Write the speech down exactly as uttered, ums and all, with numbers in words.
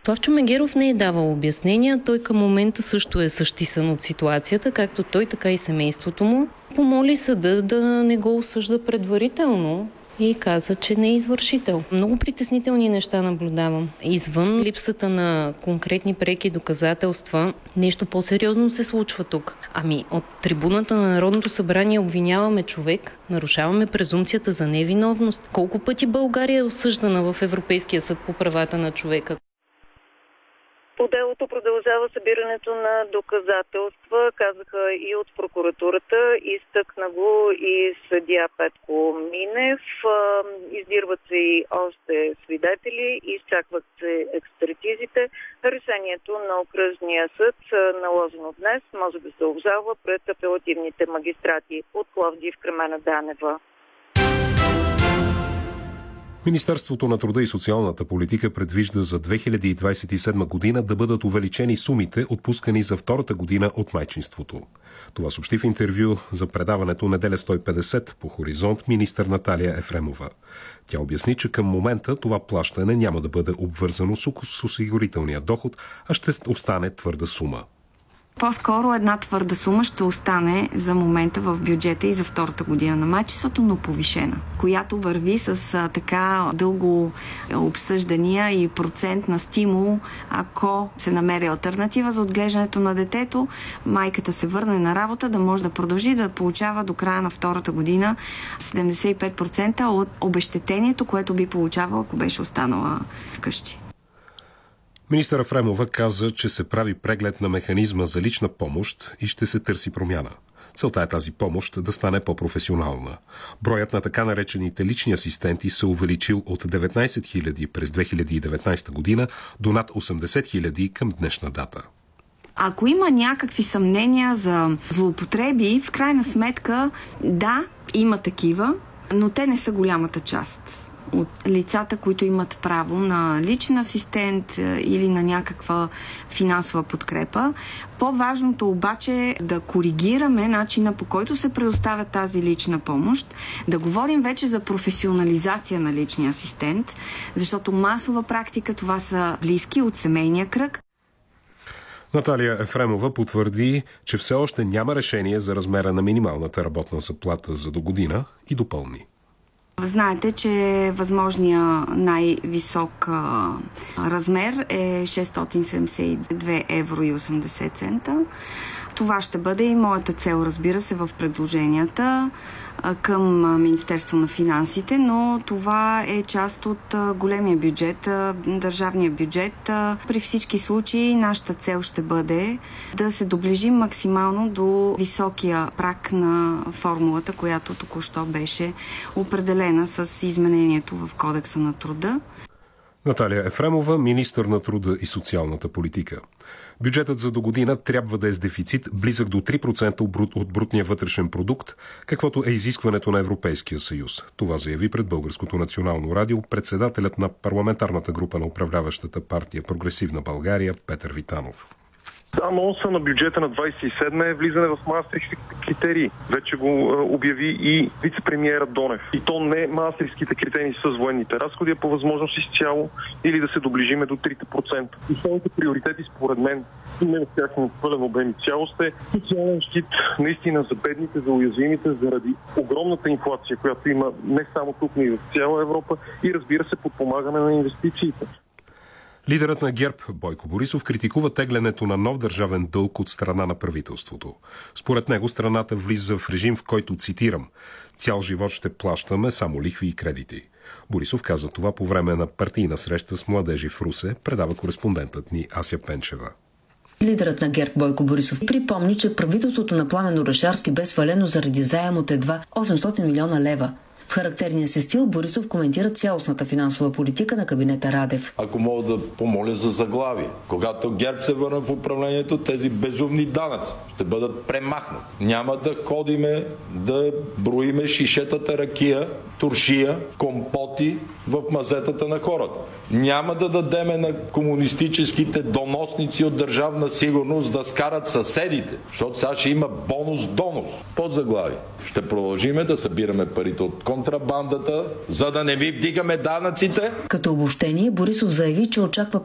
Славчо Мегеров не е давал обяснения. Той към момента също е същисан от ситуацията, както той, така и семейството му. Помоли съда да не го осъжда предварително и каза, че не е извършител. Много притеснителни неща наблюдавам. Извън липсата на конкретни преки доказателства, нещо по-сериозно се случва тук. Ами, от трибуната на Народното събрание обвиняваме човек, нарушаваме презумпцията за невиновност. Колко пъти България е осъждана в Европейския съд по правата на човека? По делото продължава събирането на доказателства, казаха и от прокуратурата, изтъкна го и съдия Петко Минев. Издирват се и още свидетели, изчакват се експертизите. Решението на окръжния съд, наложено днес, може да се обжалва пред апелативните магистрати от Пловдив, Кремена Данева. Министерството на труда и социалната политика предвижда за две хиляди двадесет и седма година да бъдат увеличени сумите, отпускани за втората година от майчинството. Това съобщи в интервю за предаването Неделя сто и петдесет по Хоризонт министър Наталия Ефремова. Тя обясни, че към момента това плащане няма да бъде обвързано с осигурителния доход, а ще остане твърда сума. По-скоро една твърда сума ще остане за момента в бюджета и за втората година на майчинството, но повишена, която върви с а, така дълго обсъждания и процент на стимул, ако се намери алтернатива за отглеждането на детето, майката се върне на работа, да може да продължи да получава до края на втората година седемдесет и пет процента от обезщетението, което би получавала, ако беше останала вкъщи. Министър Ефремова каза, че се прави преглед на механизма за лична помощ и ще се търси промяна. Целта е тази помощ да стане по-професионална. Броят на така наречените лични асистенти се увеличил от деветнадесет хиляди през две хиляди и деветнадесета година до над осемдесет хиляди към днешна дата. Ако има някакви съмнения за злоупотреби, в крайна сметка, да, има такива, но те не са голямата част от лицата, които имат право на личен асистент или на някаква финансова подкрепа. По-важното обаче е да коригираме начина, по който се предоставя тази лична помощ, да говорим вече за професионализация на личния асистент, защото масова практика това са близки от семейния кръг. Наталия Ефремова потвърди, че все още няма решение за размера на минималната работна заплата за до година и допълни. Знаете, че възможният най-висок а, размер е шестстотин седемдесет и две евро и осемдесет цента. Това ще бъде и моята цел, разбира се, в предложенията а, към Министерство на финансите, но това е част от а, големия бюджет, а, държавния бюджет. А, при всички случаи нашата цел ще бъде да се доближим максимално до високия праг на формулата, която току-що беше определена с изменението в Кодекса на труда. Наталия Ефремова, министър на труда и социалната политика. Бюджетът за до година трябва да е с дефицит близък до три процента от брутния вътрешен продукт, каквото е изискването на Европейския съюз. Това заяви пред Българското национално радио председателят на парламентарната група на управляващата партия Прогресивна България Петър Витанов. Анонса на бюджета на двадесет и седма е влизане в Маастрихтските критерии. Вече го обяви и вице-премиера Донев. И то не Маастрихтските критерии с военните разходи, а по възможност изцяло или да се доближиме до три процента. Основните приоритети според мен не в тяхно пълен обем и цялост е социален щит наистина за бедните, за уязвимите, заради огромната инфлация, която има не само тук, но и в цяла Европа и разбира се подпомагане на инвестициите. Лидерът на ГЕРБ Бойко Борисов критикува теглянето на нов държавен дълг от страна на правителството. Според него страната влиза в режим, в който, цитирам, цял живот ще плащаме само лихви и кредити. Борисов каза това по време на партийна среща с младежи в Русе, предава кореспондентът ни Ася Пенчева. Лидерът на ГЕРБ Бойко Борисов припомни, че правителството на Пламен Орешарски бе свалено заради заем от едва осемстотин милиона лева. В характерния си стил Борисов коментира цялостната финансова политика на кабинета Радев. Ако мога да помоля за заглавие, когато ГЕРБ се върне в управлението, тези безумни данъци ще бъдат премахнати. Няма да ходиме да броиме шишетата ракия, туршия, компоти в мазетата на хората. Няма да дадеме на комунистическите доносници от Държавна сигурност да скарат съседите, защото сега ще има бонус-донос. Под заглавие. Ще продължиме да събираме парите от контрабандата, за да не ви вдигаме данъците. Като обобщение, Борисов заяви, че очаква